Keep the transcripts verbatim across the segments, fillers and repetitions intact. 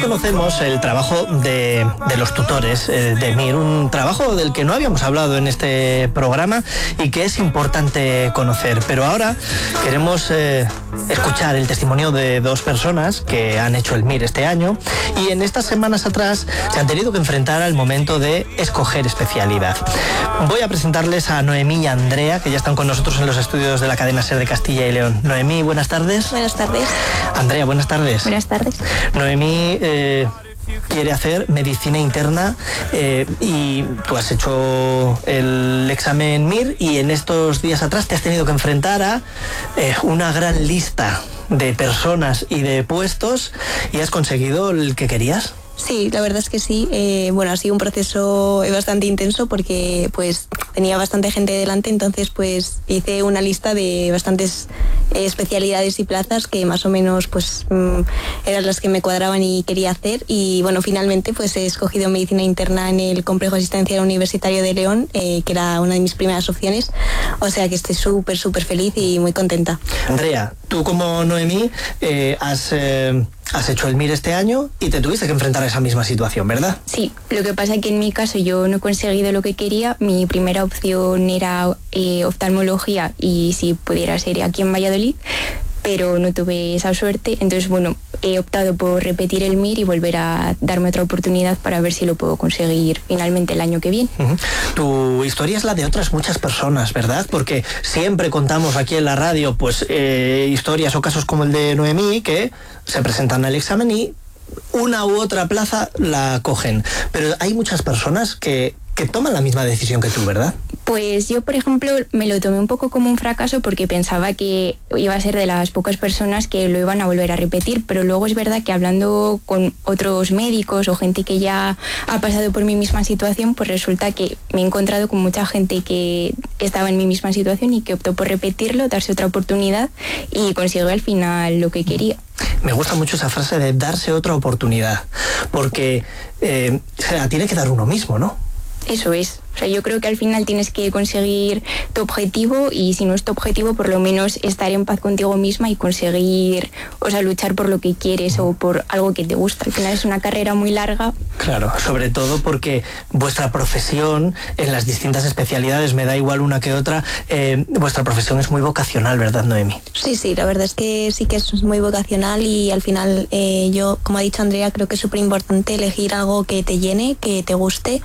conocemos el trabajo de, de los tutores eh, de M I R, un trabajo del que no habíamos hablado en este programa y que es importante conocer. Pero ahora queremos eh, escuchar el testimonio de dos personas que han hecho el M I R este año y en estas semanas atrás se han tenido que enfrentar al momento de escoger especialidad. Voy a presentarles a Noemí y a Andrea, que ya están con nosotros en los estudios de la cadena SER de Castilla y León. Noemí, buenas tardes. Buenas tardes. Andrea, buenas tardes. Buenas tardes. Noemí eh, quiere hacer medicina interna eh, y tú has hecho el examen M I R y en estos días atrás te has tenido que enfrentar a eh, una gran lista de personas y de puestos y has conseguido el que querías. Sí, la verdad es que sí. Eh, bueno, ha sido un proceso bastante intenso porque pues tenía bastante gente delante, entonces pues hice una lista de bastantes eh, especialidades y plazas que más o menos pues mm, eran las que me cuadraban y quería hacer y bueno, finalmente pues he escogido medicina interna en el Complejo Asistencial Universitario de León, eh, que era una de mis primeras opciones, o sea que estoy súper súper feliz y muy contenta. Andrea, tú como Noemí eh, has... Eh... Has hecho el M I R este año y te tuviste que enfrentar a esa misma situación, ¿verdad? Sí, lo que pasa es que en mi caso yo no he conseguido lo que quería. Mi primera opción era eh, oftalmología y si pudiera ser aquí en Valladolid, pero no tuve esa suerte. Entonces, bueno, he optado por repetir el M I R y volver a darme otra oportunidad para ver si lo puedo conseguir finalmente el año que viene. Uh-huh. Tu historia es la de otras muchas personas, ¿verdad? Porque siempre contamos aquí en la radio pues eh, historias o casos como el de Noemí que se presentan al examen y una u otra plaza la cogen. Pero hay muchas personas que, que toman la misma decisión que tú, ¿verdad? Pues yo, por ejemplo, me lo tomé un poco como un fracaso porque pensaba que iba a ser de las pocas personas que lo iban a volver a repetir, pero luego es verdad que hablando con otros médicos o gente que ya ha pasado por mi misma situación, pues resulta que me he encontrado con mucha gente que estaba en mi misma situación y que optó por repetirlo, darse otra oportunidad y consiguió al final lo que quería. Me gusta mucho esa frase de darse otra oportunidad, porque eh, se la tiene que dar uno mismo, ¿no? Eso es. O sea, yo creo que al final tienes que conseguir tu objetivo y si no es tu objetivo, por lo menos estar en paz contigo misma y conseguir, o sea, luchar por lo que quieres o por algo que te gusta. Al final es una carrera muy larga. Claro, sobre todo porque vuestra profesión en las distintas especialidades, me da igual una que otra, eh, vuestra profesión es muy vocacional, ¿verdad, Noemí? Sí, sí, la verdad es que sí que es muy vocacional y al final eh, yo, como ha dicho Andrea, creo que es súper importante elegir algo que te llene, que te guste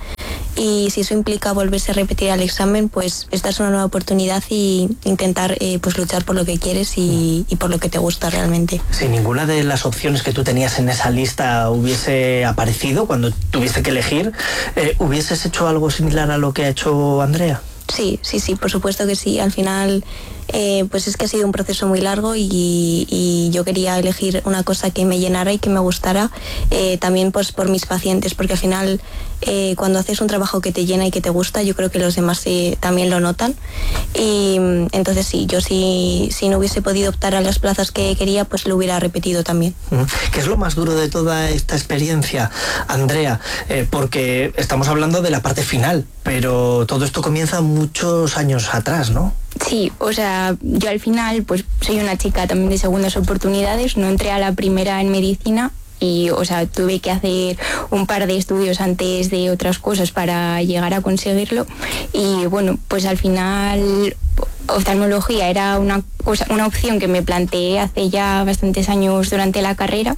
y si eso implica volverse a repetir al examen, pues esta es una nueva oportunidad y intentar eh, pues luchar por lo que quieres y, y por lo que te gusta realmente. Si ninguna de las opciones que tú tenías en esa lista hubiese aparecido cuando tuviste que elegir, eh, ¿hubieses hecho algo similar a lo que ha hecho Andrea? Sí, sí, sí, por supuesto que sí. Al final, eh, pues es que ha sido un proceso muy largo y, y yo quería elegir una cosa que me llenara y que me gustara, eh, también pues por mis pacientes, porque al final eh, cuando haces un trabajo que te llena y que te gusta, yo creo que los demás eh, también lo notan. Y entonces sí, yo si, si no hubiese podido optar a las plazas que quería, pues lo hubiera repetido también. ¿Qué es lo más duro de toda esta experiencia, Andrea? Eh, porque estamos hablando de la parte final, pero todo esto comienza muchos años atrás, ¿no? Sí, o sea, yo al final pues soy una chica también de segundas oportunidades, no entré a la primera en medicina y, o sea, tuve que hacer un par de estudios antes de otras cosas para llegar a conseguirlo y bueno, pues al final oftalmología era una cosa, una opción que me planteé hace ya bastantes años durante la carrera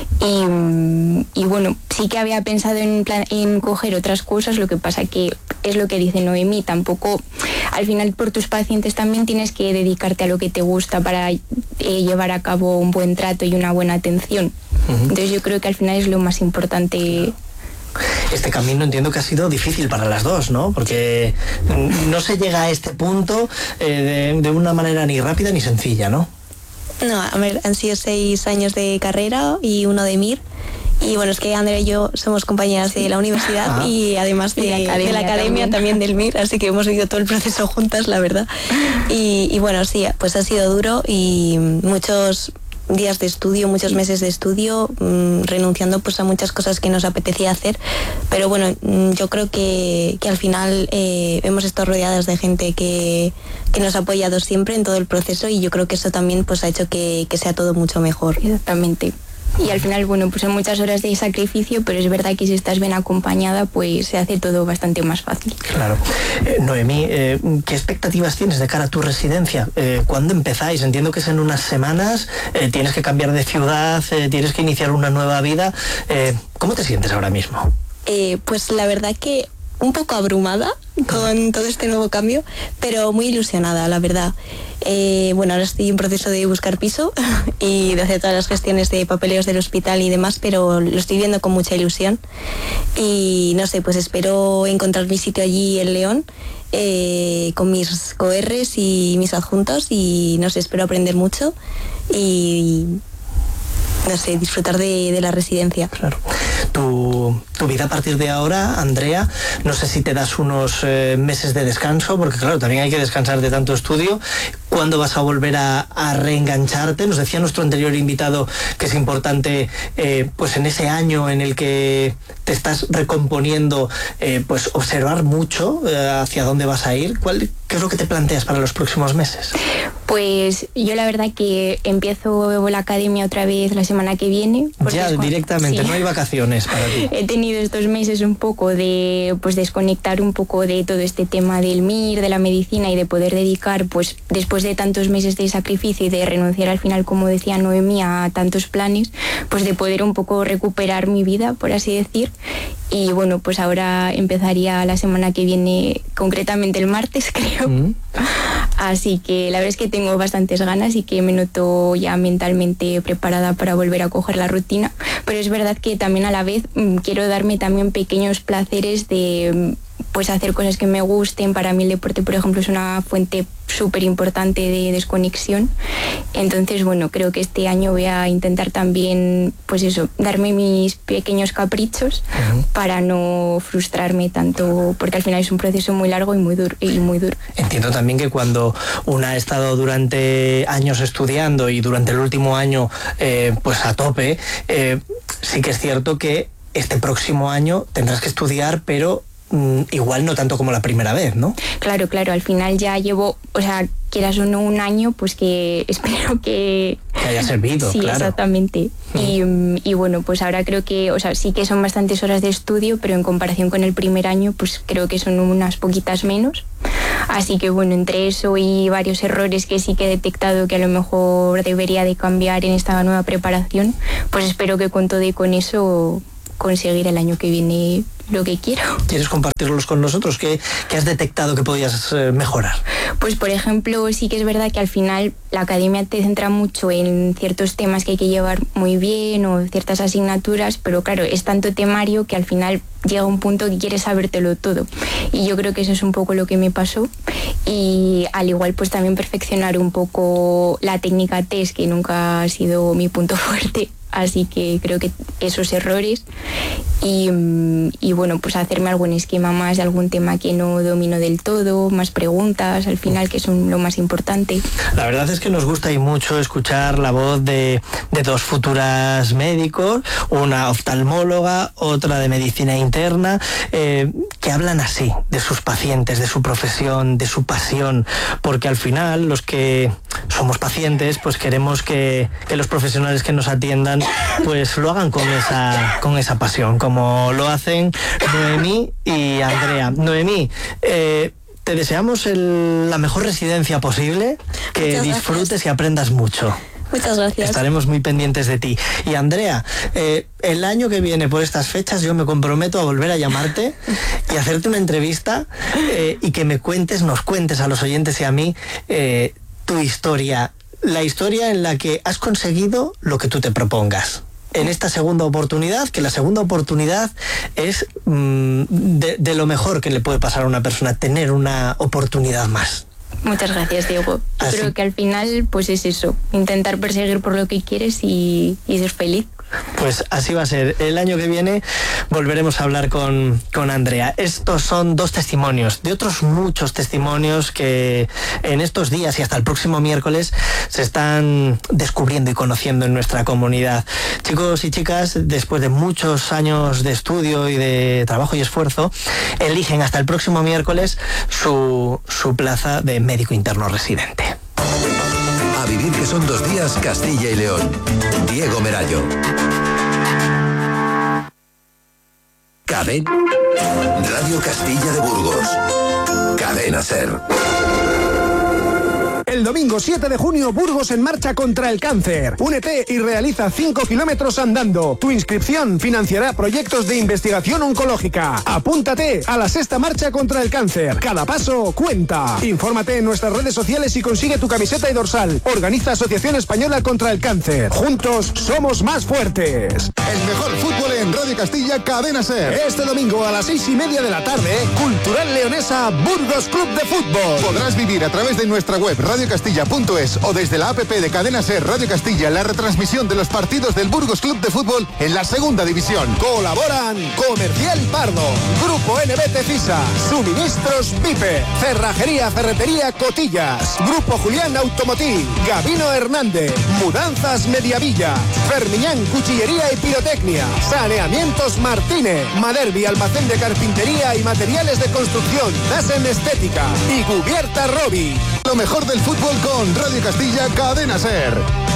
y, y bueno, sí que había pensado en, plan, en coger otras cosas, lo que pasa que es lo que dice Noemí, tampoco, al final por tus pacientes también tienes que dedicarte a lo que te gusta para eh, llevar a cabo un buen trato y una buena atención. Uh-huh. Entonces yo creo que al final es lo más importante. Este camino entiendo que ha sido difícil para las dos, ¿no? Porque no se llega a este punto eh, de, de una manera ni rápida ni sencilla, ¿no? No, a ver, han sido seis años de carrera y uno de M I R. Y bueno, es que Andrea y yo somos compañeras de la universidad ah. y además de, de, la academia, de la academia también. también del M I R, así que hemos vivido todo el proceso juntas, la verdad. Y, y bueno, sí, pues ha sido duro y muchos días de estudio, muchos meses de estudio, mmm, renunciando pues a muchas cosas que nos apetecía hacer, pero bueno, mmm, yo creo que, que al final eh, hemos estado rodeadas de gente que, que nos ha apoyado siempre en todo el proceso y yo creo que eso también pues ha hecho que, que sea todo mucho mejor. Exactamente. y al final, bueno, pues son muchas horas de sacrificio, pero es verdad que si estás bien acompañada, pues se hace todo bastante más fácil. Claro. Eh, Noemí, eh, ¿qué expectativas tienes de cara a tu residencia? Eh, ¿Cuándo empezáis? Entiendo que es en unas semanas, eh, tienes que cambiar de ciudad, eh, tienes que iniciar una nueva vida. Eh, ¿Cómo te sientes ahora mismo? Eh, pues la verdad que un poco abrumada con todo este nuevo cambio, pero muy ilusionada, la verdad. Eh, bueno, ahora estoy en proceso de buscar piso y de hacer todas las gestiones de papeleos del hospital y demás, pero lo estoy viendo con mucha ilusión. Y no sé, pues espero encontrar mi sitio allí en León, eh, con mis coerres y mis adjuntos, y no sé, espero aprender mucho y no sé, disfrutar de, de la residencia. Claro. Tu, tu vida a partir de ahora, Andrea, no sé si te das unos eh, meses de descanso, porque claro, también hay que descansar de tanto estudio. ¿Cuándo vas a volver a, a reengancharte? Nos decía nuestro anterior invitado que es importante, eh, pues en ese año en el que te estás recomponiendo, eh, pues observar mucho eh, hacia dónde vas a ir. ¿Cuál, ¿Qué es lo que te planteas para los próximos meses? Pues yo la verdad que empiezo la academia otra vez la semana que viene. Ya, cuando, directamente, sí. No hay vacaciones para ti. He tenido estos meses un poco de pues desconectar un poco de todo este tema del M I R, de la medicina, y de poder dedicar, pues después de tantos meses de sacrificio y de renunciar al final, como decía Noemí, a tantos planes, pues de poder un poco recuperar mi vida, por así decir. Y bueno, pues ahora empezaría la semana que viene, concretamente el martes, creo. Mm. Así que la verdad es que tengo bastantes ganas y que me noto ya mentalmente preparada para volver a coger la rutina. Pero es verdad que también a la vez mmm, quiero darme también pequeños placeres de pues hacer cosas que me gusten. Para mí el deporte, por ejemplo, es una fuente súper importante de desconexión. Entonces, bueno, creo que este año voy a intentar también, pues eso, darme mis pequeños caprichos uh-huh. para no frustrarme tanto, porque al final es un proceso muy largo y muy duro. Y muy duro. Entiendo también que cuando una ha estado durante años estudiando y durante el último año eh, pues a tope, eh, sí que es cierto que este próximo año tendrás que estudiar, pero igual no tanto como la primera vez, ¿no? Claro, claro, al final ya llevo, o sea, quieras o no un año, pues que espero que... Que haya servido, sí, claro. Exactamente. Mm. Y, y bueno, pues ahora creo que, o sea, sí que son bastantes horas de estudio, pero en comparación con el primer año, pues creo que son unas poquitas menos. Así que bueno, entre eso y varios errores que sí que he detectado que a lo mejor debería de cambiar en esta nueva preparación, pues espero que con todo y con eso conseguir el año que viene lo que quiero. ¿Quieres compartirlos con nosotros? ¿Qué, qué has detectado que podías eh, mejorar? Pues por ejemplo, sí que es verdad que al final la academia te centra mucho en ciertos temas que hay que llevar muy bien o ciertas asignaturas, pero claro, es tanto temario que al final llega un punto que quieres sabértelo todo. Y yo creo que eso es un poco lo que me pasó. Y al igual pues también perfeccionar un poco la técnica test, que nunca ha sido mi punto fuerte. Así que creo que esos errores y, y bueno, pues hacerme algún esquema más de algún tema que no domino del todo, más preguntas al final, que son lo más importante. La verdad es que nos gusta y mucho escuchar la voz de, de dos futuras médicos, una oftalmóloga, otra de medicina interna, eh, que hablan así de sus pacientes, de su profesión, de su pasión, porque al final los que somos pacientes pues queremos que, que los profesionales que nos atiendan pues lo hagan con esa, con esa pasión, como lo hacen Noemí y Andrea. Noemí, eh, te deseamos el, la mejor residencia posible, que Muchas disfrutes gracias. Y aprendas mucho. Muchas gracias. Estaremos muy pendientes de ti. Y Andrea, eh, el año que viene por estas fechas yo me comprometo a volver a llamarte y hacerte una entrevista eh, y que me cuentes, nos cuentes a los oyentes y a mí eh, tu historia. La historia en la que has conseguido lo que tú te propongas. En esta segunda oportunidad, que la segunda oportunidad es mmm, de, de lo mejor que le puede pasar a una persona, tener una oportunidad más. Muchas gracias, Diego. Yo Así. creo que al final pues es eso, intentar perseguir por lo que quieres y, y ser feliz. Pues así va a ser. El año que viene volveremos a hablar con, con Andrea. Estos son dos testimonios, de otros muchos testimonios que en estos días y hasta el próximo miércoles se están descubriendo y conociendo en nuestra comunidad. Chicos y chicas, después de muchos años de estudio y de trabajo y esfuerzo, eligen hasta el próximo miércoles su, su plaza de médico interno residente. A vivir, que son dos días, Castilla y León. Diego Merallo. Cadena Radio Castilla de Burgos. Cadena Ser. El domingo siete de junio, Burgos en marcha contra el cáncer. Únete y realiza cinco kilómetros andando. Tu inscripción financiará proyectos de investigación oncológica. Apúntate a la sexta marcha contra el cáncer. Cada paso cuenta. Infórmate en nuestras redes sociales y consigue tu camiseta y dorsal. Organiza Asociación Española contra el Cáncer. Juntos somos más fuertes. El mejor fútbol en Radio Castilla, Cadena Ser. Este domingo a las seis y media de la tarde, Cultural Leonesa Burgos Club de Fútbol. Podrás vivir a través de nuestra web radio castilla punto es o desde la app de Cadena Ser Radio Castilla la retransmisión de los partidos del Burgos Club de Fútbol en la segunda división. Colaboran Comercial Pardo, Grupo N B T FISA, Suministros Pipe, Cerrajería Ferretería Cotillas, Grupo Julián Automotiv, Gabino Hernández, Mudanzas Mediavilla, Fermiñán Cuchillería y Pirotecnia, Saneamientos Martínez, Maderbi Almacén de Carpintería y Materiales de Construcción, Dasen Estética y Cubierta Robi. Lo mejor del fútbol con Radio Castilla, Cadena Ser.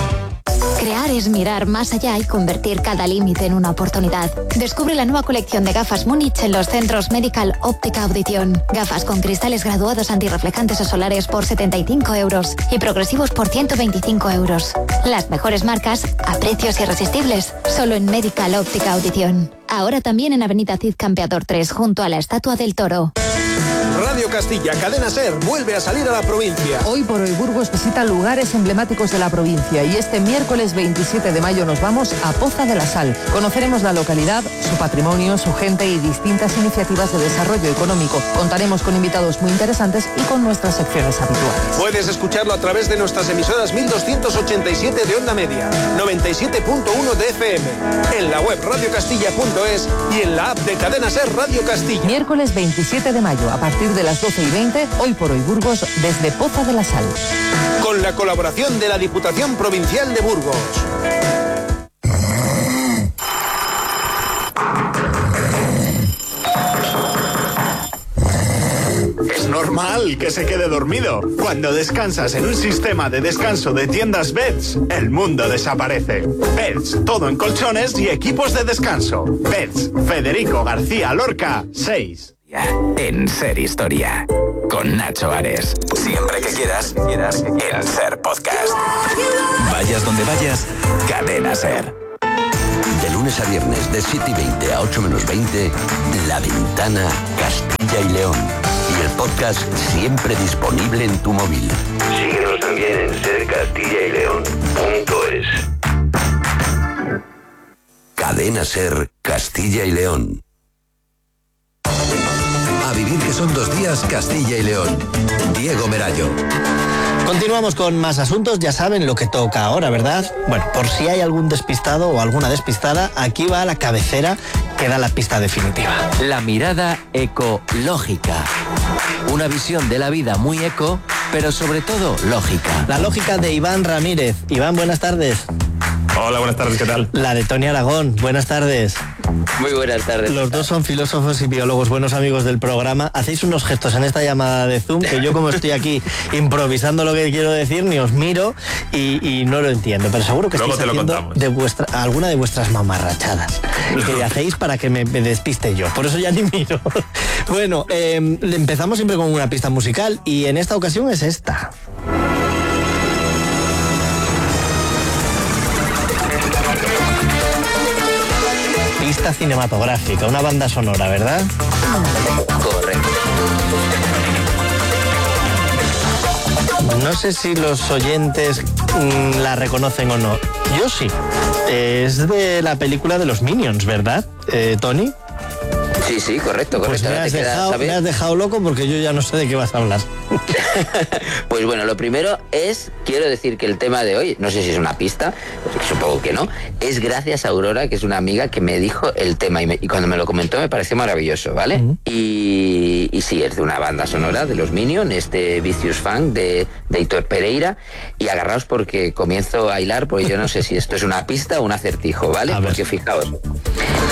Crear es mirar más allá y convertir cada límite en una oportunidad. Descubre la nueva colección de gafas Múnich en los centros Medical Óptica Audición. Gafas con cristales graduados antirreflejantes o solares por setenta y cinco euros y progresivos por ciento veinticinco euros. Las mejores marcas a precios irresistibles, solo en Medical Óptica Audición. Ahora también en Avenida Cid Campeador tres, junto a la Estatua del Toro. Radio Castilla, Cadena Ser, vuelve a salir a la provincia. Hoy por hoy Burgos visita lugares emblemáticos de la provincia y este miércoles veintisiete de mayo nos vamos a Poza de la Sal. Conoceremos la localidad, su patrimonio, su gente y distintas iniciativas de desarrollo económico. Contaremos con invitados muy interesantes y con nuestras secciones habituales. Puedes escucharlo a través de nuestras emisoras mil doscientos ochenta y siete de onda media, noventa y siete punto uno de F M, en la web radio castilla punto es y en la app de Cadena Ser Radio Castilla. Miércoles veintisiete de mayo, a partir de las doce y veinte, hoy por hoy Burgos, desde Poza de la Sal. Con la colaboración de la Diputación Provincial de Burgos. Es normal que se quede dormido. Cuando descansas en un sistema de descanso de tiendas Beds, el mundo desaparece. Beds, todo en colchones y equipos de descanso. Beds, Federico García Lorca, seis. En Ser Historia, con Nacho Ares. Siempre que quieras, quieras en Ser Podcast. Vayas donde vayas, Cadena Ser. De lunes a viernes, de siete y veinte a ocho menos veinte, La Ventana, Castilla y León. Y el podcast siempre disponible en tu móvil. Síguenos también en ser castilla y león punto es. Cadena Ser, Castilla y León. A vivir que son dos días, Castilla y León. Diego Merallo. Continuamos con más asuntos, ya saben lo que toca ahora, ¿verdad? Bueno, por si hay algún despistado o alguna despistada, aquí va la cabecera que da la pista definitiva. La mirada ecológica. Una visión de la vida muy eco, pero sobre todo lógica. La lógica de Iván Ramírez. Iván, buenas tardes. Hola, buenas tardes, ¿qué tal? La de Tony Aragón, buenas tardes. Muy buenas tardes. Los dos son filósofos y biólogos, buenos amigos del programa. Hacéis unos gestos en esta llamada de Zoom que yo, como estoy aquí improvisando lo que quiero decir, ni os miro y, y no lo entiendo. Pero seguro que Luego estáis haciendo de vuestra, alguna de vuestras mamarrachadas que hacéis para que me, me despiste yo. Por eso ya ni miro. Bueno, eh, empezamos siempre con una pista musical y en esta ocasión es esta. Pista cinematográfica, una banda sonora, ¿verdad? Correcto. No sé si los oyentes mmm, la reconocen o no. Yo sí. Es de la película de los Minions, ¿verdad, eh, Tony? Sí, sí, correcto, correcto. Pues me has, dejado, me has dejado loco porque yo ya no sé de qué vas a hablar. Pues bueno, lo primero es, quiero decir que el tema de hoy, no sé si es una pista, supongo que no, es gracias a Aurora, que es una amiga que me dijo el tema y, me, y cuando me lo comentó me pareció maravilloso, ¿vale? Uh-huh. Y, y sí, es de una banda sonora de los Minions, este Vicious Funk de, de Hitor Pereira, y agarraos porque comienzo a hilar, porque yo no sé si esto es una pista o un acertijo, ¿vale? Porque fijaos,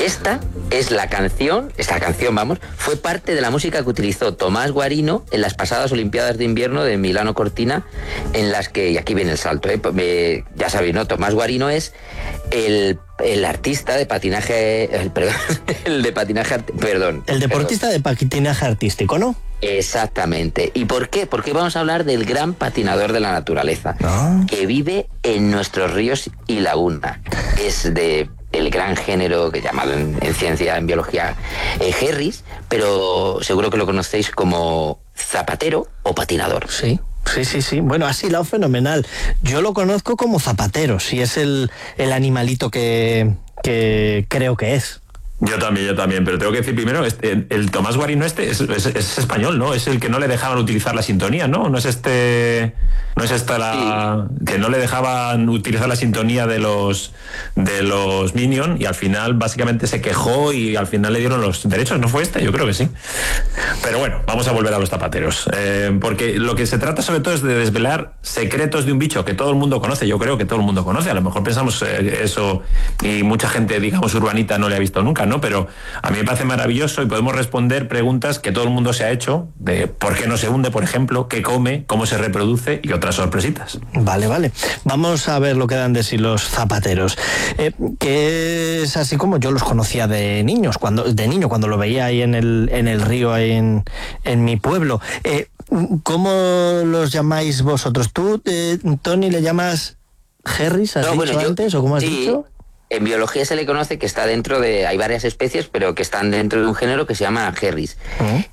Esta es la canción, esta canción, vamos, fue parte de la música que utilizó Tomás Guarino en las pasadas Olimpiadas de Invierno de Milano Cortina, en las que, y aquí viene el salto, ¿eh? Me, ya sabéis, ¿no? Tomás Guarino es el, el artista de patinaje, el, perdón, el de patinaje, perdón. El deportista perdón. de patinaje artístico, ¿no? Exactamente. ¿Y por qué? Porque vamos a hablar del gran patinador de la naturaleza, ¿no? Que vive en nuestros ríos y lagunas. Es de el gran género que llamado en, en ciencia, en biología, eh, Harris, pero seguro que lo conocéis como zapatero o patinador. Sí. Sí, sí, sí. Bueno, ha hilado fenomenal. Yo lo conozco como zapatero, si es el, el animalito que, que creo que es. Yo también, yo también, pero tengo que decir primero, este, el, el Tomás Guarino este es, es, es español, ¿no? Es el que no le dejaban utilizar la sintonía, ¿no? No es este, no es esta la sí. que no le dejaban utilizar la sintonía de los de los Minions y al final básicamente se quejó y al final le dieron los derechos, ¿no fue este? Yo creo que sí. Pero bueno, vamos a volver a los zapateros, eh, porque lo que se trata sobre todo es de desvelar secretos de un bicho que todo el mundo conoce. Yo creo que todo el mundo conoce. A lo mejor pensamos eh, eso y mucha gente, digamos, urbanita no le ha visto nunca, ¿no? Pero a mí me parece maravilloso y podemos responder preguntas que todo el mundo se ha hecho, de por qué no se hunde, por ejemplo, qué come, cómo se reproduce y otras sorpresitas. Vale, vale. Vamos a ver lo que dan de sí los zapateros. Eh, que es así como yo los conocía de niños, cuando de niño, cuando lo veía ahí en el, en el río, ahí en, en mi pueblo. Eh, ¿Cómo los llamáis vosotros? ¿Tú, eh, Tony, le llamas Harris, has no, dicho bueno, yo, antes, o cómo has sí. dicho? En biología se le conoce que está dentro de... Hay varias especies, pero que están dentro de un género que se llama Harris. ¿Eh?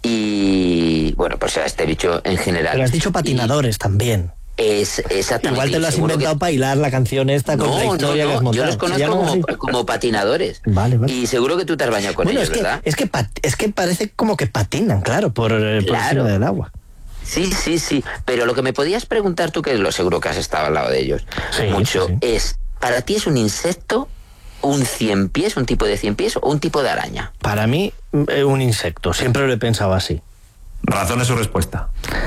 Y, bueno, pues este bicho en general. Pero has dicho patinadores y, también. Es exactamente. Igual te lo has inventado que... para hilar la canción esta con no, la historia no, no. que has montado. Yo los conozco como, como patinadores. Vale, vale. Y seguro que tú te has bañado con bueno, ellos, es que, ¿verdad? Es que, es que parece como que patinan, claro, por, por claro. encima del agua. Sí, sí, sí. Pero lo que me podías preguntar tú, que lo seguro que has estado al lado de ellos, sí, mucho, sí. es, ¿para ti es un insecto, un cien pies, un tipo de cien pies o un tipo de araña? Para mí, un insecto. Siempre lo he pensado así. Razón es su respuesta.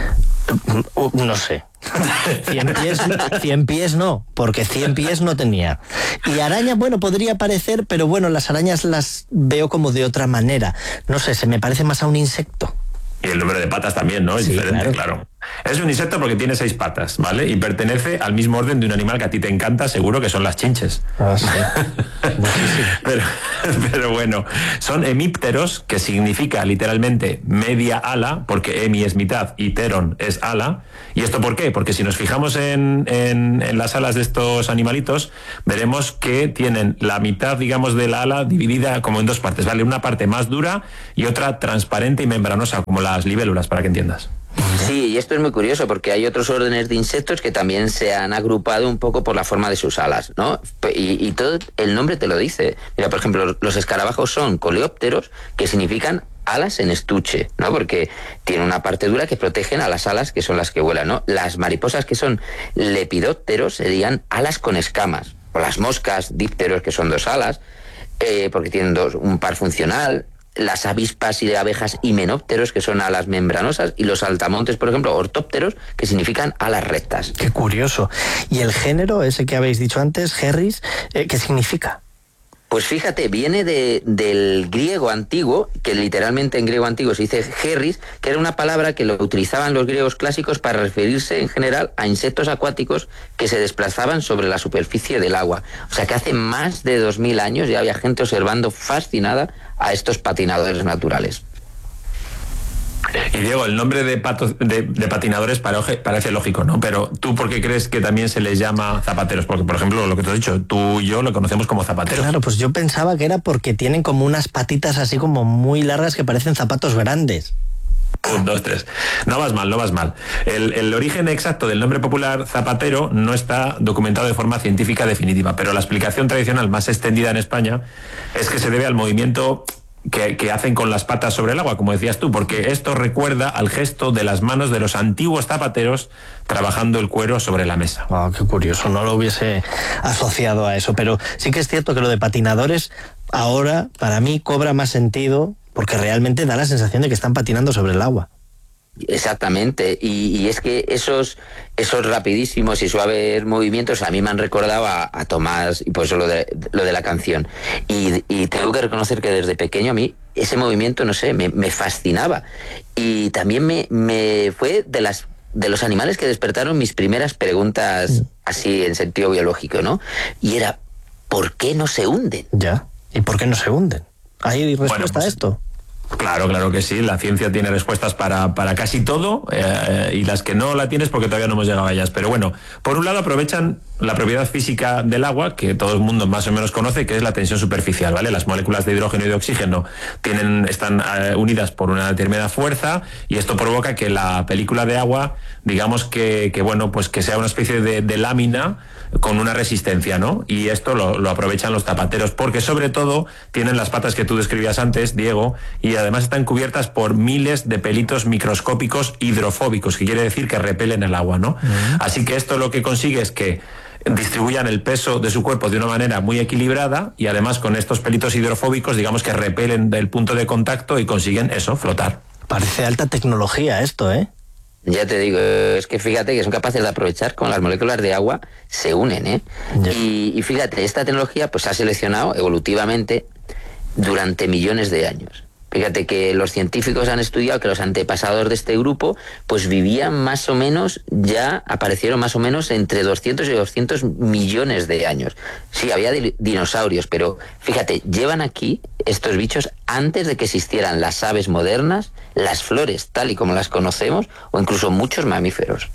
No sé. cien pies, cien pies no, porque cien pies no tenía. Y araña, bueno, podría parecer, pero bueno, las arañas las veo como de otra manera. No sé, se me parece más a un insecto. Y el número de patas también, ¿no? Es sí, diferente, claro. claro. Es un insecto porque tiene seis patas, ¿vale? Y pertenece al mismo orden de un animal que a ti te encanta, seguro que son las chinches. Ah, sí. pero, pero bueno, son hemípteros, que significa literalmente media ala, porque hemi es mitad y pteron es ala. ¿Y esto por qué? Porque si nos fijamos en, en, en las alas de estos animalitos, veremos que tienen la mitad, digamos, de la ala dividida como en dos partes, ¿vale? Una parte más dura y otra transparente y membranosa, como las libélulas, para que entiendas. Sí, y esto es muy curioso porque hay otros órdenes de insectos que también se han agrupado un poco por la forma de sus alas, ¿no? Y, y todo el nombre te lo dice. Mira, por ejemplo, los escarabajos son coleópteros, que significan alas en estuche, ¿no? Porque tienen una parte dura que protegen a las alas, que son las que vuelan, ¿no? Las mariposas, que son lepidópteros, serían alas con escamas. O las moscas, dípteros, que son dos alas, eh, porque tienen dos, un par funcional. Las avispas y abejas himenópteros, que son alas membranosas, y los saltamontes, por ejemplo, ortópteros, que significan alas rectas. Qué curioso. ¿Y el género, ese que habéis dicho antes, Harris, eh, qué significa? Pues fíjate, viene de, del griego antiguo, que literalmente en griego antiguo se dice Harris, que era una palabra que lo utilizaban los griegos clásicos para referirse en general a insectos acuáticos que se desplazaban sobre la superficie del agua. O sea que hace más de dos mil años ya había gente observando fascinada a estos patinadores naturales. Y Diego, el nombre de, patos, de, de patinadores parece lógico, ¿no? Pero ¿tú por qué crees que también se les llama zapateros? Porque, por ejemplo, lo que te he dicho, tú y yo lo conocemos como zapateros. Claro, pues yo pensaba que era porque tienen como unas patitas así como muy largas que parecen zapatos grandes. Un, dos, tres. No vas mal, no vas mal. El, el origen exacto del nombre popular zapatero no está documentado de forma científica definitiva, pero la explicación tradicional más extendida en España es que se debe al movimiento Que, que hacen con las patas sobre el agua, como decías tú, porque esto recuerda al gesto de las manos de los antiguos zapateros trabajando el cuero sobre la mesa. Oh, qué curioso, no lo hubiese asociado a eso, pero sí que es cierto que lo de patinadores ahora para mí cobra más sentido porque realmente da la sensación de que están patinando sobre el agua. Exactamente, y, y es que esos esos rapidísimos y suaves movimientos a mí me han recordado a, a Tomás y pues lo de, lo de la canción. Y, y tengo que reconocer que desde pequeño a mí ese movimiento, no sé, me, me fascinaba. Y también me, me fue de las de los animales que despertaron mis primeras preguntas así en sentido biológico, ¿no? Y era, ¿por qué no se hunden? Ya, ¿y por qué no se hunden? ¿Hay respuesta bueno, pues, a esto? Claro, claro que sí. La ciencia tiene respuestas para, para casi todo eh, y las que no la tienes porque todavía no hemos llegado a ellas. Pero bueno, por un lado aprovechan la propiedad física del agua, que todo el mundo más o menos conoce, que es la tensión superficial, ¿vale? Las moléculas de hidrógeno y de oxígeno tienen, están eh, unidas por una determinada fuerza y esto provoca que la película de agua, digamos que, que bueno, pues que sea una especie de, de lámina con una resistencia, ¿no? Y esto lo, lo aprovechan los zapateros porque sobre todo tienen las patas que tú describías antes, Diego, y además están cubiertas por miles de pelitos microscópicos hidrofóbicos, que quiere decir que repelen el agua, ¿no? Uh-huh. Así que esto lo que consigue es que distribuyan el peso de su cuerpo de una manera muy equilibrada y además con estos pelitos hidrofóbicos, digamos que repelen del punto de contacto y consiguen eso, flotar. Parece alta tecnología esto, ¿eh? Ya te digo, es que fíjate que son capaces de aprovechar con las moléculas de agua, se unen, ¿eh? Y, y fíjate, esta tecnología pues se ha seleccionado evolutivamente durante millones de años. Fíjate que los científicos han estudiado que los antepasados de este grupo pues vivían más o menos, ya aparecieron más o menos entre doscientos y doscientos millones de años. Sí, había di- dinosaurios, pero fíjate, llevan aquí estos bichos antes de que existieran las aves modernas, las flores tal y como las conocemos, o incluso muchos mamíferos.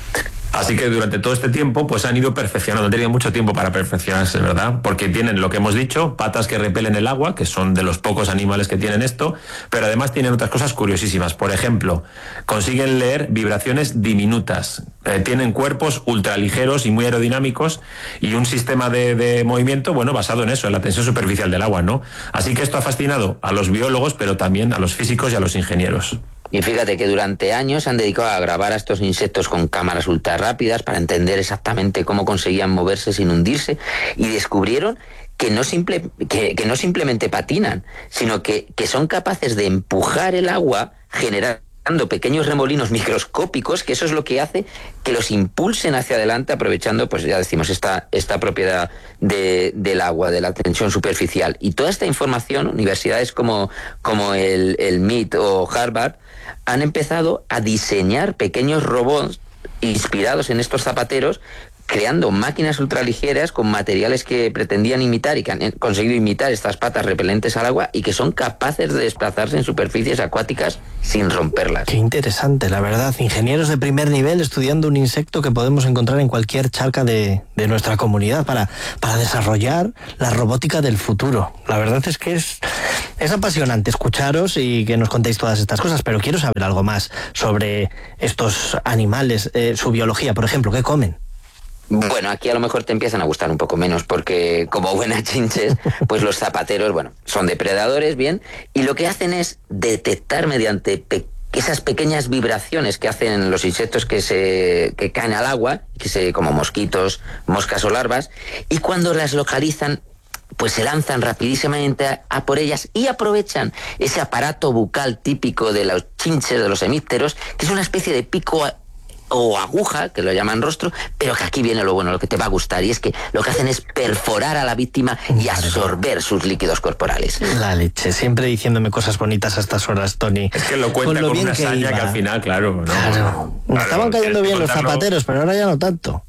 Así que durante todo este tiempo pues han ido perfeccionando, han tenido mucho tiempo para perfeccionarse, ¿verdad? Porque tienen lo que hemos dicho, patas que repelen el agua, que son de los pocos animales que tienen esto, pero además tienen otras cosas curiosísimas. Por ejemplo, consiguen leer vibraciones diminutas, eh, tienen cuerpos ultraligeros y muy aerodinámicos y un sistema de, de movimiento, bueno, basado en eso, en la tensión superficial del agua, ¿no? Así que esto ha fascinado a los biólogos, pero también a los físicos y a los ingenieros. Y fíjate que durante años se han dedicado a grabar a estos insectos con cámaras ultra rápidas para entender exactamente cómo conseguían moverse sin hundirse y descubrieron que no, simple, que, que no simplemente patinan, sino que, que son capaces de empujar el agua generando pequeños remolinos microscópicos, que eso es lo que hace que los impulsen hacia adelante aprovechando, pues ya decimos, esta, esta propiedad de, del agua, de la tensión superficial. Y toda esta información, universidades como, como el, el M I T o Harvard han empezado a diseñar pequeños robots inspirados en estos zapateros, creando máquinas ultraligeras con materiales que pretendían imitar y que han conseguido imitar estas patas repelentes al agua y que son capaces de desplazarse en superficies acuáticas sin romperlas. Qué interesante, la verdad. Ingenieros de primer nivel estudiando un insecto que podemos encontrar en cualquier charca de, de nuestra comunidad para, para desarrollar la robótica del futuro. La verdad es que es, es apasionante escucharos y que nos contéis todas estas cosas, pero quiero saber algo más sobre estos animales, eh, su biología, por ejemplo, ¿qué comen? Bueno, aquí a lo mejor te empiezan a gustar un poco menos porque como buenas chinches, pues los zapateros, bueno, son depredadores, bien, y lo que hacen es detectar mediante pe- esas pequeñas vibraciones que hacen los insectos que se que caen al agua, que se como mosquitos, moscas o larvas, y cuando las localizan pues se lanzan rapidísimamente a, a por ellas y aprovechan ese aparato bucal típico de los chinches, de los hemípteros, que es una especie de pico a, o aguja, que lo llaman rostro, pero que aquí viene lo bueno, lo que te va a gustar, y es que lo que hacen es perforar a la víctima y absorber sus líquidos corporales. La leche, siempre diciéndome cosas bonitas a estas horas, Tony. Es que lo cuenta con, con una hazaña que, que al final, claro, ¿no? Claro. Me claro, estaban cayendo bien los zapateros, pero ahora ya no tanto.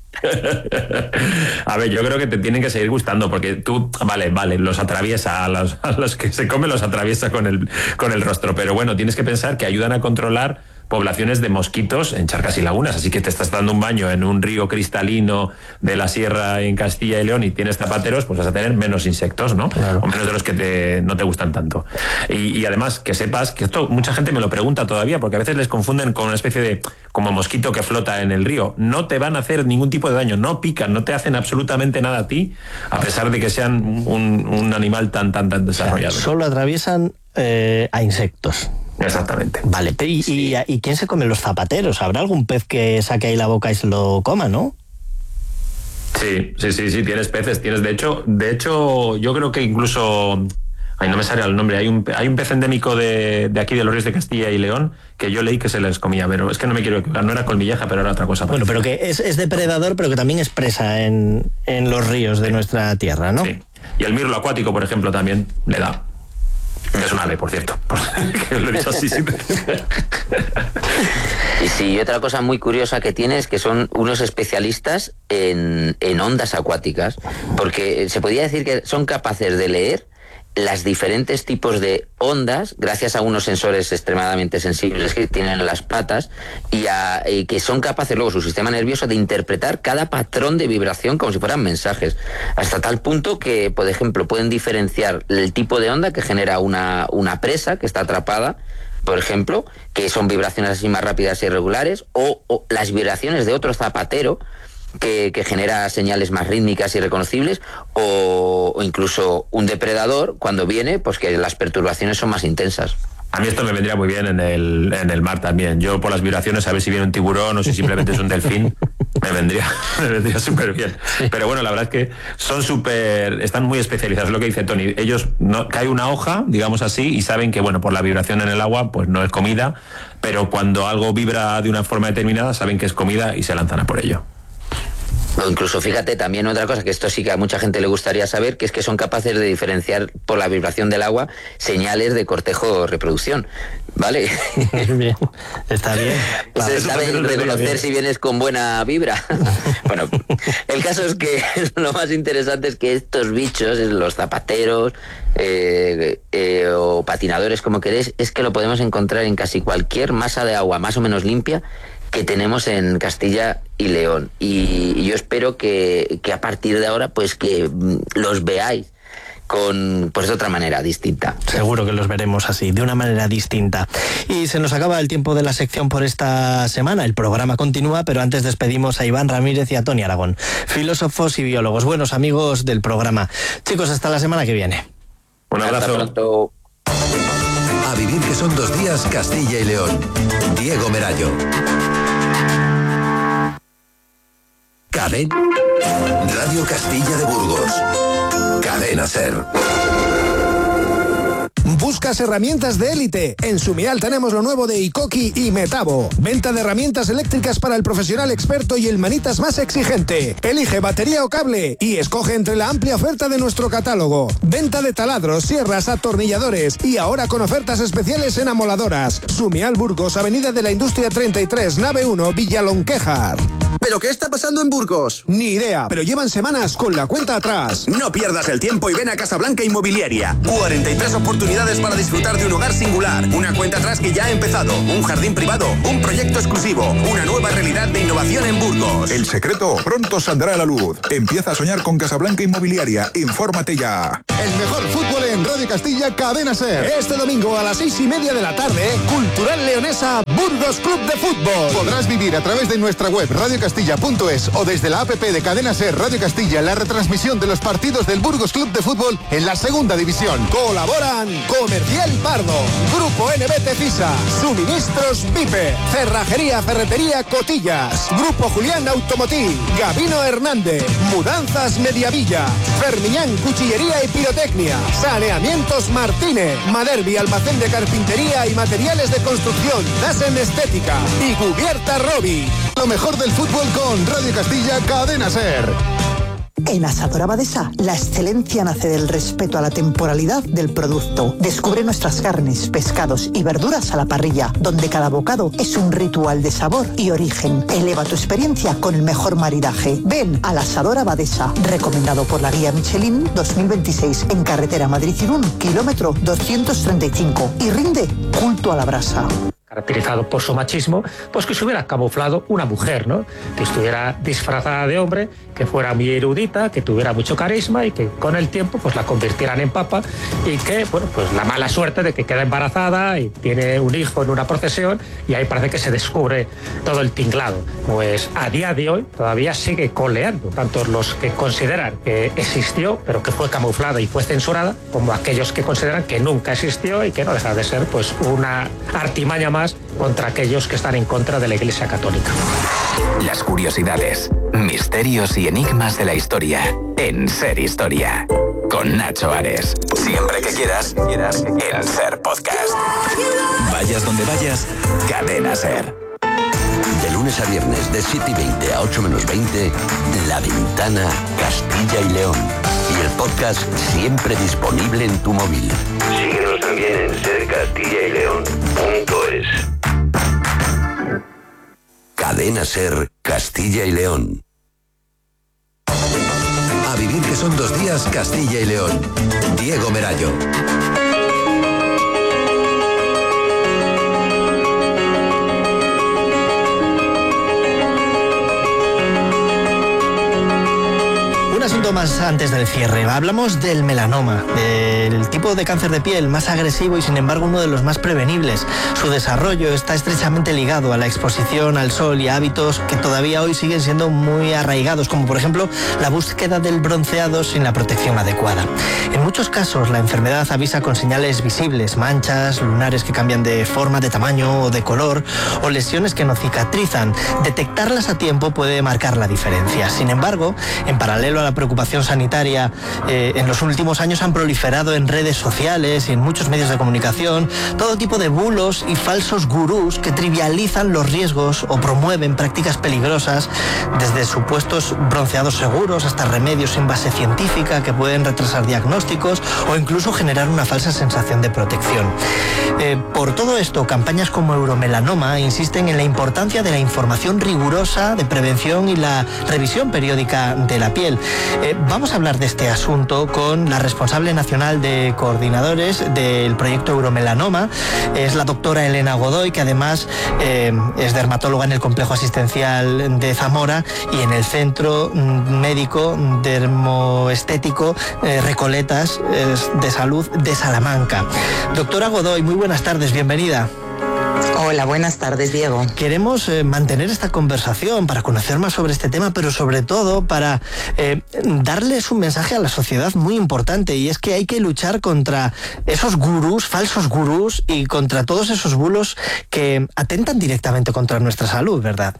A ver, yo creo que te tienen que seguir gustando porque tú, vale, vale, los atraviesa, a los, a los que se comen los atraviesa con el, con el rostro, pero bueno, tienes que pensar que ayudan a controlar poblaciones de mosquitos en charcas y lagunas, así que te estás dando un baño en un río cristalino de la sierra en Castilla y León y tienes zapateros, pues vas a tener menos insectos, ¿no? Claro. O menos de los que te, no te gustan tanto. Y, y además, que sepas que esto mucha gente me lo pregunta todavía, porque a veces les confunden con una especie de como mosquito que flota en el río. No te van a hacer ningún tipo de daño, no pican, no te hacen absolutamente nada a ti, a pesar de que sean un, un animal tan, tan, tan desarrollado. O sea, solo atraviesan eh, a insectos. Exactamente. Vale, y, sí. y, ¿y quién se come los zapateros? ¿Habrá algún pez que saque ahí la boca y se lo coma, no? Sí, sí, sí, sí, tienes peces, tienes, de hecho, de hecho, yo creo que incluso Ay, no me sale el nombre. Hay un, hay un pez endémico de, de aquí de los ríos de Castilla y León que yo leí que se les comía, pero es que no me quiero equivocar, no era colmilleja, pero era otra cosa. Bueno, pero que es, es depredador, pero que también es presa en, en los ríos de nuestra tierra, ¿no? Sí. Y el mirlo acuático, por ejemplo, también le da. Es un ave, por cierto. Lo he dicho así. Sí. Y sí, y otra cosa muy curiosa que tiene es que son unos especialistas en, en ondas acuáticas, porque se podría decir que son capaces de leer las diferentes tipos de ondas gracias a unos sensores extremadamente sensibles que tienen en las patas y, a, y que son capaces luego su sistema nervioso de interpretar cada patrón de vibración como si fueran mensajes, hasta tal punto que, por ejemplo, pueden diferenciar el tipo de onda que genera una, una presa que está atrapada, por ejemplo, que son vibraciones así más rápidas e irregulares, o, o las vibraciones de otro zapatero Que, que genera señales más rítmicas y reconocibles, o, o incluso un depredador cuando viene, pues que las perturbaciones son más intensas. A mí esto me vendría muy bien en el, en el mar también. Yo por las vibraciones, a ver si viene un tiburón o si simplemente es un delfín, me vendría me vendría súper bien. Pero bueno, la verdad es que son súper, están muy especializados, es lo que dice Tony. Ellos, no, cae una hoja, digamos así, y saben que, bueno, por la vibración en el agua, pues no es comida, pero cuando algo vibra de una forma determinada, saben que es comida y se lanzan a por ello. O incluso, fíjate, también otra cosa que esto sí que a mucha gente le gustaría saber, que es que son capaces de diferenciar por la vibración del agua señales de cortejo o reproducción, ¿vale? Bien, está bien. Claro, se sabe reconocer si vienes con buena vibra. Bueno, el caso es que lo más interesante es que estos bichos, los zapateros eh, eh, o patinadores, como queréis, es que lo podemos encontrar en casi cualquier masa de agua más o menos limpia que tenemos en Castilla y León, y, y yo espero que, que a partir de ahora pues que los veáis con pues de otra manera distinta. Seguro que los veremos así, de una manera distinta. Y se nos acaba el tiempo de la sección por esta semana. El programa continúa, pero antes despedimos a Iván Ramírez y a Tony Aragón, filósofos y biólogos, buenos amigos del programa. Chicos, hasta la semana que viene. Un abrazo. Hasta pronto. A vivir que son dos días Castilla y León. Diego Merayo. Cadena Radio Castilla de Burgos. Cadena Ser. ¿Buscas herramientas de élite? En Sumial tenemos lo nuevo de Ikoki y Metabo. Venta de herramientas eléctricas para el profesional experto y el manitas más exigente. Elige batería o cable y escoge entre la amplia oferta de nuestro catálogo. Venta de taladros, sierras, atornilladores y ahora con ofertas especiales en amoladoras. Sumial Burgos, Avenida de la Industria treinta y tres, nave uno, Villalonquejar. ¿Pero qué está pasando en Burgos? Ni idea, pero llevan semanas con la cuenta atrás. No pierdas el tiempo y ven a Casablanca Inmobiliaria. cuarenta y tres oportunidades para disfrutar de un hogar singular. Una cuenta atrás que ya ha empezado. Un jardín privado. Un proyecto exclusivo. Una nueva realidad de innovación en Burgos. El secreto pronto saldrá a la luz. Empieza a soñar con Casablanca Inmobiliaria. Infórmate ya. El mejor fútbol en Radio Castilla, Cadena Ser. Este domingo a las seis y media de la tarde, Cultural Leonesa Burgos Club de Fútbol. Podrás vivir a través de nuestra web radio castilla punto es o desde la app de Cadena Ser Radio Castilla la retransmisión de los partidos del Burgos Club de Fútbol en la segunda división. Colaboran Comercial Pardo, Grupo N B T FISA, Suministros Pipe, Cerrajería Ferretería Cotillas, Grupo Julián Automotiv, Gabino Hernández, Mudanzas Mediavilla, Fermiñán Cuchillería y Pirotecnia, Saneamientos Martínez, Maderbi Almacén de Carpintería y Materiales de Construcción, Dasen Estética y Cubierta Robi. Lo mejor del fútbol con Radio Castilla, Cadena Ser. En Asadora Abadesa, la excelencia nace del respeto a la temporalidad del producto. Descubre nuestras carnes, pescados y verduras a la parrilla, donde cada bocado es un ritual de sabor y origen. Eleva tu experiencia con el mejor maridaje. Ven a la Asadora Abadesa, recomendado por la guía Michelin dos mil veintiséis, en carretera Madrid-Irún, kilómetro doscientos treinta y cinco, y rinde culto a la brasa. Caracterizado por su machismo, pues que se hubiera camuflado una mujer, ¿no? Que estuviera disfrazada de hombre, que fuera muy erudita, que tuviera mucho carisma y que con el tiempo pues la convirtieran en papa y que, bueno, pues la mala suerte de que queda embarazada y tiene un hijo en una procesión y ahí parece que se descubre todo el tinglado. Pues a día de hoy todavía sigue coleando, tanto los que consideran que existió pero que fue camuflada y fue censurada, como aquellos que consideran que nunca existió y que no deja de ser pues una artimaña más contra aquellos que están en contra de la Iglesia Católica. Las curiosidades, misterios y enigmas de la historia en Ser Historia. con Nacho Ares. Siempre que quieras, quieras el Ser Podcast. Vayas donde vayas, Cadena Ser. De lunes a viernes, de siete y veinte a ocho menos veinte, La Ventana, Castilla y León. Y el podcast siempre disponible en tu móvil. Síguenos también en ser castilla y león punto es. Cadena Ser, Castilla y León. A vivir que son dos días, Castilla y León. Diego Merayo. Un asunto más antes del cierre. Hablamos del melanoma, del tipo de cáncer de piel más agresivo y sin embargo uno de los más prevenibles. Su desarrollo está estrechamente ligado a la exposición al sol y a hábitos que todavía hoy siguen siendo muy arraigados, como por ejemplo la búsqueda del bronceado sin la protección adecuada. En muchos casos la enfermedad avisa con señales visibles, manchas, lunares que cambian de forma, de tamaño o de color, o lesiones que no cicatrizan. Detectarlas a tiempo puede marcar la diferencia. Sin embargo, en paralelo a la preocupación sanitaria, eh, en los últimos años han proliferado en redes sociales y en muchos medios de comunicación todo tipo de bulos y falsos gurús que trivializan los riesgos o promueven prácticas peligrosas, desde supuestos bronceados seguros hasta remedios sin base científica que pueden retrasar diagnósticos o incluso generar una falsa sensación de protección. Eh, por todo esto, campañas como Euromelanoma insisten en la importancia de la información rigurosa de prevención y la revisión periódica de la piel. Eh, vamos a hablar de este asunto con la responsable nacional de coordinadores del proyecto Euromelanoma. Es la doctora Elena Godoy, que además eh, es dermatóloga en el complejo asistencial de Zamora y en el centro médico dermoestético eh, Recoletas eh, de Salud de Salamanca. Doctora Godoy, muy buenas tardes, bienvenida. Hola, buenas tardes, Diego. Queremos eh, mantener esta conversación para conocer más sobre este tema, pero sobre todo para eh, darles un mensaje a la sociedad muy importante, y es que hay que luchar contra esos gurús, falsos gurús, y contra todos esos bulos que atentan directamente contra nuestra salud, ¿verdad?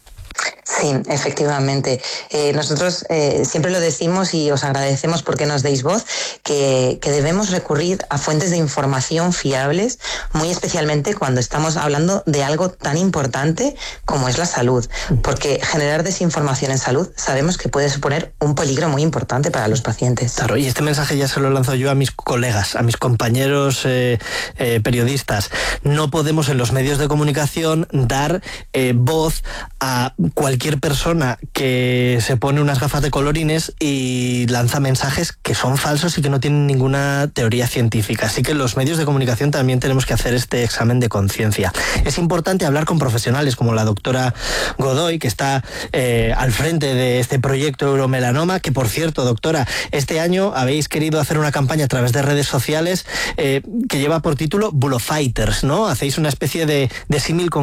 Sí, efectivamente. Eh, nosotros eh, siempre lo decimos y os agradecemos porque nos deis voz, que, que debemos recurrir a fuentes de información fiables, muy especialmente cuando estamos hablando de algo tan importante como es la salud, porque generar desinformación en salud sabemos que puede suponer un peligro muy importante para los pacientes. Claro, y este mensaje ya se lo lanzo yo a mis colegas, a mis compañeros eh, eh, periodistas. No podemos en los medios de comunicación dar eh, voz a cualquier persona que se pone unas gafas de colorines y lanza mensajes que son falsos y que no tienen ninguna teoría científica. Así que los medios de comunicación también tenemos que hacer este examen de conciencia. Es importante hablar con profesionales como la doctora Godoy, que está eh, al frente de este proyecto Euromelanoma, que por cierto, doctora, este año habéis querido hacer una campaña a través de redes sociales eh, que lleva por título Bulofighters, ¿no? Hacéis una especie de, de símil con